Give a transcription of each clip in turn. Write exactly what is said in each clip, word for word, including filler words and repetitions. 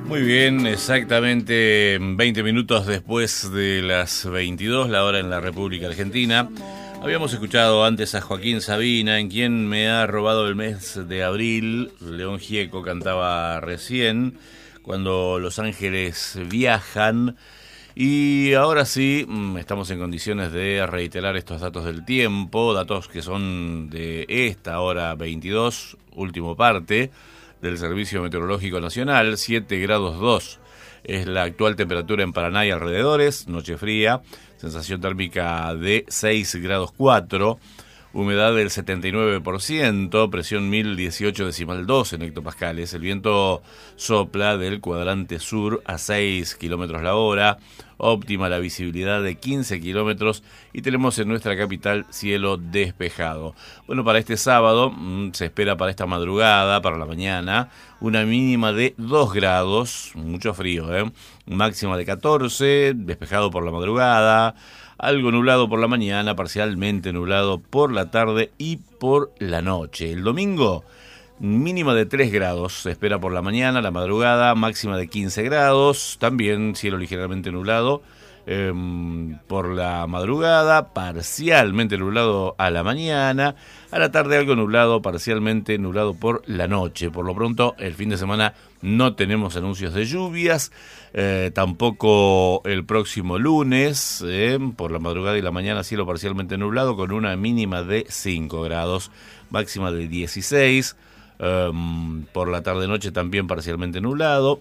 Muy bien, exactamente veinte minutos después de las veintidós, la hora en la República Argentina. Habíamos escuchado antes a Joaquín Sabina, en quien me ha robado el mes de abril. León Gieco cantaba recién, cuando los ángeles viajan. Y ahora sí, estamos en condiciones de reiterar estos datos del tiempo, datos que son de esta hora veintidós, último parte del Servicio Meteorológico Nacional. Siete grados dos es la actual temperatura en Paraná y alrededores, noche fría, sensación térmica de seis grados cuatro, humedad del setenta y nueve por ciento, presión mil dieciocho decimal dos en hectopascales. El viento sopla del cuadrante sur a seis kilómetros la hora, óptima la visibilidad de quince kilómetros y tenemos en nuestra capital cielo despejado. Bueno, para este sábado mmm, se espera para esta madrugada, para la mañana, una mínima de dos grados, mucho frío, ¿eh? Máxima de catorce, despejado por la madrugada, algo nublado por la mañana, parcialmente nublado por la tarde y por la noche. El domingo, mínima de tres grados, se espera por la mañana, la madrugada, máxima de quince grados, también cielo ligeramente nublado eh, por la madrugada, parcialmente nublado a la mañana, a la tarde algo nublado, parcialmente nublado por la noche. Por lo pronto, el fin de semana no tenemos anuncios de lluvias, eh, tampoco el próximo lunes, eh, por la madrugada y la mañana cielo parcialmente nublado con una mínima de cinco grados, máxima de dieciséis. Um, por la tarde-noche también parcialmente nublado.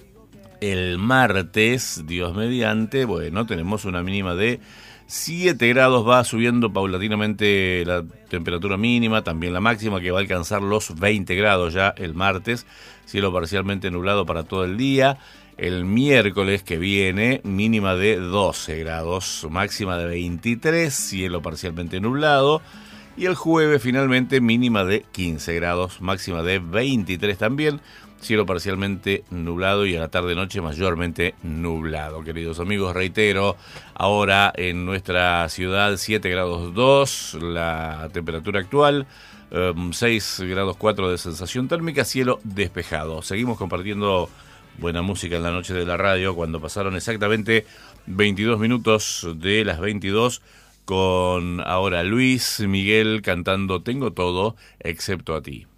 El martes, Dios mediante, bueno, tenemos una mínima de siete grados, va subiendo paulatinamente la temperatura mínima, también la máxima, que va a alcanzar los veinte grados ya el martes, cielo parcialmente nublado para todo el día. El miércoles que viene, mínima de doce grados, máxima de veintitrés, cielo parcialmente nublado. Y el jueves finalmente mínima de quince grados, máxima de veintitrés también, cielo parcialmente nublado y a la tarde-noche mayormente nublado. Queridos amigos, reitero, ahora en nuestra ciudad siete grados dos, la temperatura actual, um, seis grados cuatro de sensación térmica, cielo despejado. Seguimos compartiendo buena música en la noche de la radio cuando pasaron exactamente veintidós minutos de las veintidós. Con ahora Luis Miguel cantando Tengo todo excepto a ti.